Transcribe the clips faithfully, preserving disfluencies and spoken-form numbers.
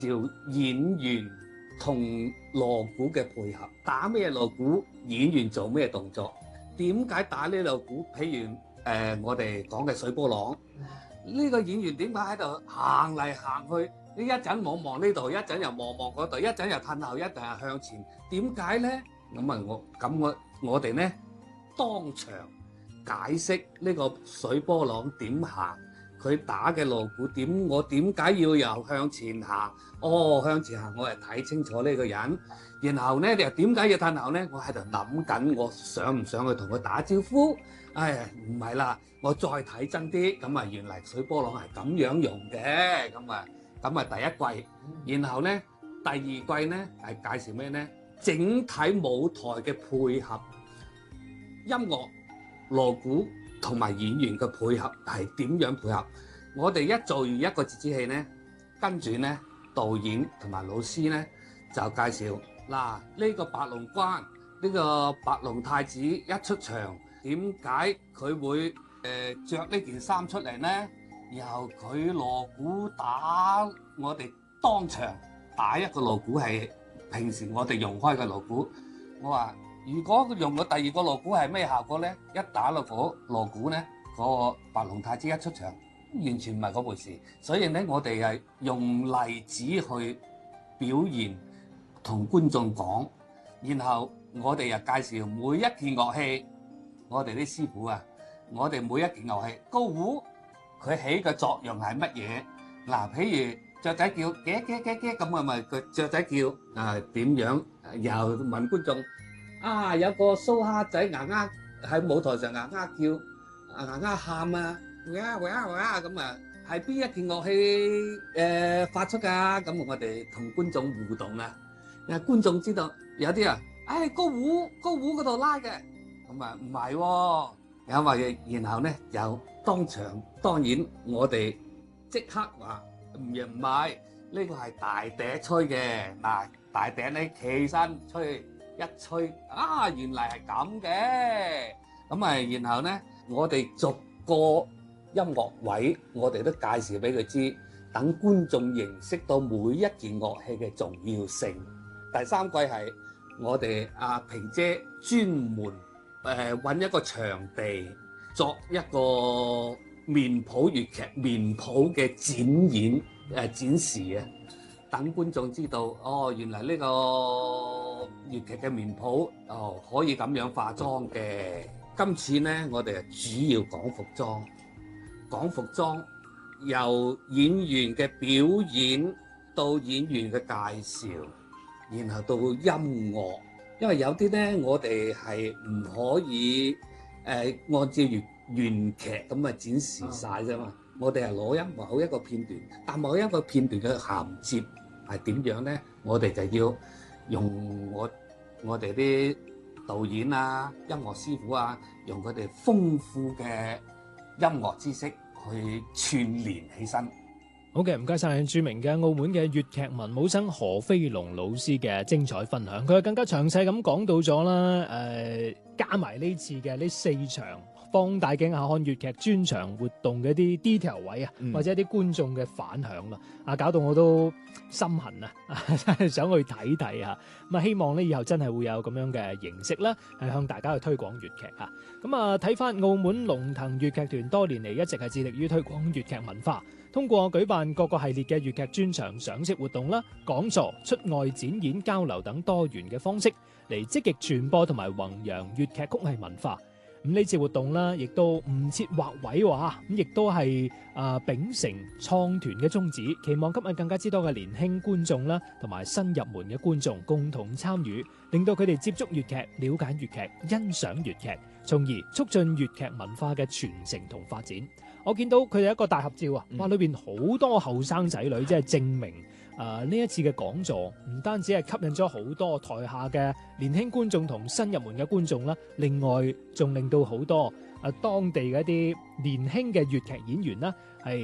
紹演員同鑼鼓嘅配合，打咩鑼鼓，演員做咩動作，點解打呢鑼鼓？譬如誒、呃，我哋講嘅水波浪，呢、這個演員點解喺度行嚟行去？你一陣望望呢度，一陣又望望嗰度，一陣又褪後，一陣又向前，點解咧？咁啊，我咁我我哋咧當場解釋呢個水波浪點行。佢打嘅鑼鼓點？我點解要由向前行？哦，向前行，我係睇清楚呢個人。然後咧，你又點解要褪後咧？我喺度諗緊，我想唔想去同佢打招呼？唉，唔係啦，我再睇真啲。咁啊，原來水波浪係咁樣用嘅。咁啊，咁啊，第一季。然後咧，第二季咧係介紹咩咧？整體舞台嘅配合，音樂、鑼鼓。同埋演員嘅配合係點樣配合？我哋一做完一個折子戲咧，跟住咧導演同埋老師咧就介紹嗱，呢個白龍關呢個白龍太子一出場，點解佢會誒著呢件衫出嚟咧？然後佢鑼鼓打，我哋當場打一個鑼鼓係平時我哋用開嘅鑼鼓，我話。如果佢用個第二個鑼鼓係咩效果咧？一打落嗰鑼鼓咧，嗰個白龍太子一出場，完全唔係嗰回事。所以咧，我哋係用例子去表現，同觀眾講，然後我哋又介紹每一件樂器，我哋啲師傅啊，我哋每一件樂器，高胡佢起嘅作用係乜嘢？嗱，譬如雀仔叫嘅嘅嘅嘅咁啊，咪個雀仔叫啊點樣？又問觀眾。啊！有個蘇蝦仔牙牙喺舞台上牙牙叫，牙牙喊啊，喂啊喂啊喂啊咁啊，係邊一件樂器誒發出㗎？咁我哋同觀眾互動啊，讓觀眾知道有啲啊，誒高胡高胡嗰度拉嘅，咁啊唔係喎，因為然後咧又當場當然我哋即刻話唔唔係，呢個係大笛吹嘅，嗱大笛咧企身吹。一吹啊，原來係咁嘅，咁啊，然後咧，我哋逐個音樂位，我哋都介紹俾佢知，等觀眾認識到每一件樂器嘅重要性。第三季係我哋阿平姐專門誒揾一個場地作一個面譜粵劇面譜嘅展演誒展示啊，等觀眾知道哦，原來呢個粵劇嘅面譜哦，可以咁樣化妝嘅。今次呢，我哋主要講服裝，講服裝由演員嘅表演到演員嘅介紹，然後到音樂。因為有啲呢，我哋係唔可以誒、呃、按照原原劇咁啊展示晒啫嘛。我哋係攞一某一個片段，但某一個片段嘅銜接係點樣呢？我哋就要用我我哋啲導演啊、音樂師傅啊，用佢哋豐富嘅音樂知識去串聯起身。 好嘅，唔該晒著名嘅澳門嘅粵劇文武生何飛龍老師嘅精彩分享，佢更加詳細咁講到咗啦，誒、呃、加埋呢次嘅呢四場放大鏡下看粵劇專場活動嘅一啲 detail 位啊，嗯、或者一啲觀眾嘅反響啦，啊搞到我都心痕啊，真係想去睇睇啊！咁啊，希望咧以後真係會有咁樣嘅形式啦，係向大家去推廣粵劇啊！咁啊，睇翻澳門龍騰粵劇團多年嚟一直係致力於推廣粵劇文化，通過舉辦各個系列嘅粵劇專場賞識活動啦、講座、出外展演、交流等多元嘅方式，嚟積極傳播同埋弘揚粵劇曲藝文化。咁呢次活動啦，亦都唔設劃位喎，咁亦都係啊秉承創團嘅宗旨，期望吸引更加之多嘅年輕觀眾啦，同埋新入門嘅觀眾共同參與，令到佢哋接觸粵劇、了解粵劇、欣賞粵劇，從而促進粵劇文化嘅傳承同發展。我見到佢哋一個大合照啊，哇！裏邊好多後生仔女，即係證明啊呢、呃、一次嘅講座唔單止係吸引咗好多台下嘅年輕觀眾同新入門嘅觀眾啦，另外仲令到好多啊當地嘅一啲年輕嘅粵劇演員啦係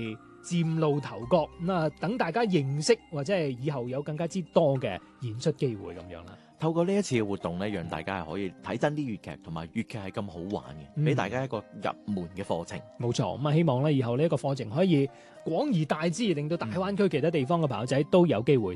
嶄露頭角，咁啊等大家認識或者係以後有更加之多嘅演出機會咁樣啦。 透過呢一次嘅活動咧，讓大家係可以睇真啲粵劇，同埋粵劇係咁好玩嘅，俾、嗯、大家一個入門嘅課程。 冇錯，咁啊希望咧以後呢一個課程可以廣而大之，令到大灣區其他地方嘅朋友仔都有機會